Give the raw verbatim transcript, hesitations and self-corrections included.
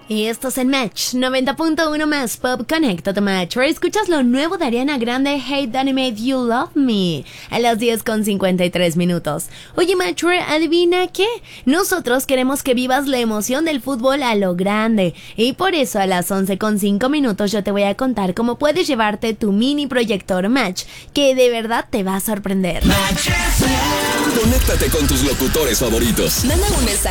Y esto es en Match noventa punto uno más Pop. Conéctate, Match. Escuchas lo nuevo de Ariana Grande, Hate That I Made You Love Me, a las diez con cincuenta y tres minutos. Oye, Match, adivina qué. Nosotros queremos que vivas la emoción del fútbol a lo grande. Y por eso a las once con cinco minutos yo te voy a contar cómo puedes llevarte tu mini proyector Match, que de verdad te va a sorprender. Conéctate con tus locutores favoritos. Manda un mensaje